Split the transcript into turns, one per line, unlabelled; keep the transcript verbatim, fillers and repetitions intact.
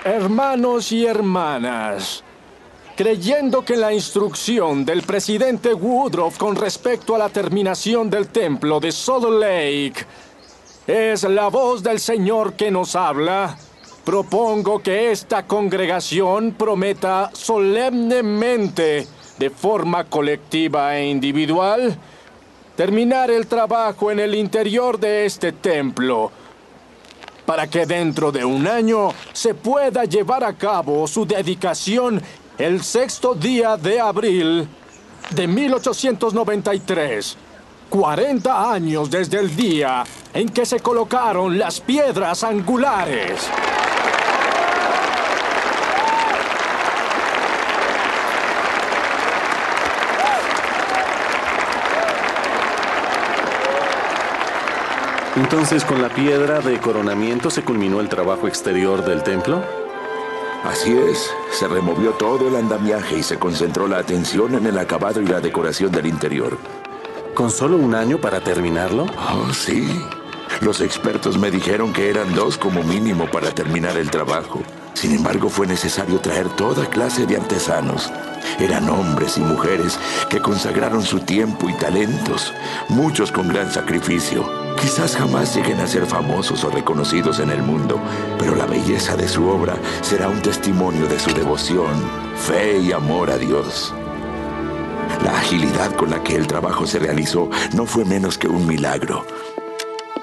Hermanos y hermanas, creyendo que la instrucción del presidente Woodruff con respecto a la terminación del templo de Salt Lake es la voz del Señor que nos habla, propongo que esta congregación prometa solemnemente, de forma colectiva e individual, terminar el trabajo en el interior de este templo, para que dentro de un año se pueda llevar a cabo su dedicación el sexto día de abril de mil ochocientos noventa y tres, cuarenta años desde el día en que se colocaron las piedras angulares.
Entonces, ¿con la piedra de coronamiento se culminó el trabajo exterior del templo?
Así es, se removió todo el andamiaje y se concentró la atención en el acabado y la decoración del interior.
¿Con solo un año para terminarlo?
Oh, sí. Los expertos me dijeron que eran dos como mínimo para terminar el trabajo. Sin embargo, fue necesario traer toda clase de artesanos. Eran hombres y mujeres que consagraron su tiempo y talentos, muchos con gran sacrificio. Quizás jamás lleguen a ser famosos o reconocidos en el mundo, pero la belleza de su obra será un testimonio de su devoción, fe y amor a Dios. La agilidad con la que el trabajo se realizó no fue menos que un milagro.